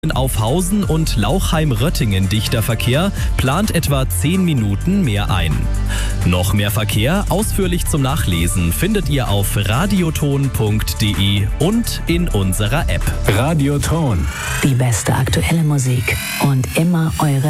Auf Hausen und Lauchheim-Röttingen dichter Verkehr, plant etwa 10 Minuten mehr ein. Noch mehr Verkehr, ausführlich zum Nachlesen, findet ihr auf radioton.de und in unserer App. Radioton. Die beste aktuelle Musik und immer eure